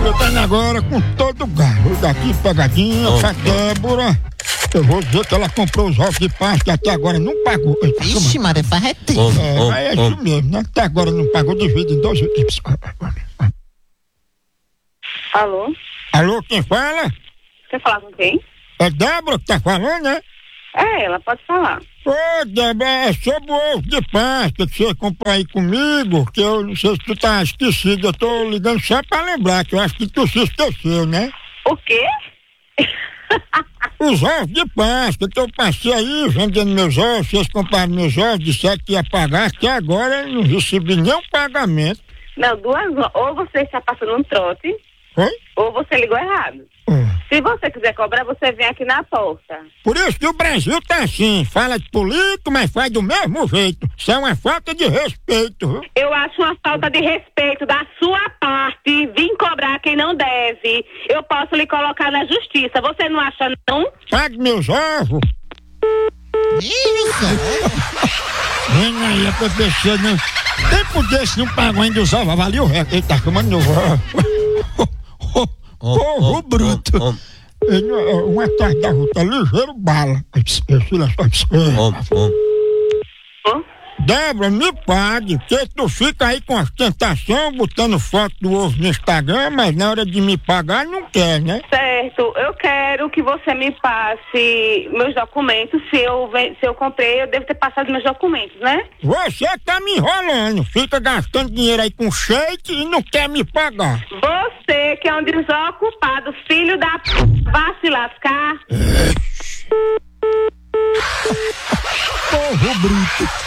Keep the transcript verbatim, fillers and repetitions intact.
Chegando agora com todo o galo daqui pegadinha, oh, a Débora. Eu vou dizer que ela comprou os ovos de Páscoa e até agora não pagou. Ixi, Maria, faz reter. Oh, é, oh, é isso oh. mesmo, né? Até agora não pagou, divide em dois. Alô? Alô, quem fala? Você fala com quem? É Débora que tá falando, né? É, ela pode falar. Ô, Débora, é sobre o ovo de Páscoa que você comprou aí comigo, que eu não sei se tu tá esquecido, eu tô ligando só pra lembrar, que eu acho que tu se esqueceu, né? O quê? Os ovos de Páscoa, que eu passei aí vendendo meus ovos, vocês compraram meus ovos, disseram que ia pagar, até agora eu não recebi nenhum pagamento. Não, duas horas. Ou você está passando um trote, Oi? ou você ligou errado. Hum. Se você quiser cobrar, você vem aqui na porta. Por isso que o Brasil tá assim, fala de político, mas faz do mesmo jeito. Isso é uma falta de respeito, viu? Eu acho uma falta de respeito da sua parte vir cobrar quem não deve. Eu posso lhe colocar na justiça. Você não acha, não? Pague meus ovos. Isso! Vem aí, a P P C, né? Tempo desse não pagou ainda os ovos, valeu o resto. Ele tá chamando meu ovo. Ovo bruto. Oh, oh. Ele, um atrás da rua, tá ligeiro bala. Oh, oh. Oh? Débora, me pague, porque tu fica aí com a tentação, botando foto do ovo no Instagram, mas na hora de me pagar não quer, né? Certo, eu quero que você me passe meus documentos. Se eu, se eu comprei, eu devo ter passado meus documentos, né? Você tá me enrolando, fica gastando dinheiro aí com shake e não quer me pagar. Você que é um desocupado, filho da p... vá se lascar. Povo bruto.